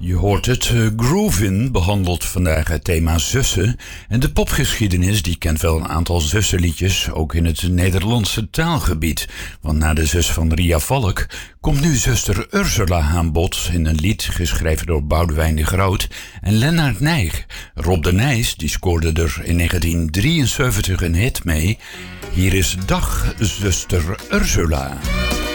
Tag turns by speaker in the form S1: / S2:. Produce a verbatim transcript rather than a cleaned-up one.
S1: Je hoort het, uh, Groovin behandelt vandaag het thema zussen. En de popgeschiedenis die kent wel een aantal zussenliedjes, ook in het Nederlandse taalgebied. Want na de zus van Ria Valk komt nu zuster Ursula aan bod in een lied geschreven door Boudewijn de Groot en Lennart Nijg. Rob de Nijs die scoorde er in negentien drieënzeventig een hit mee. Hier is Dag zuster Ursula.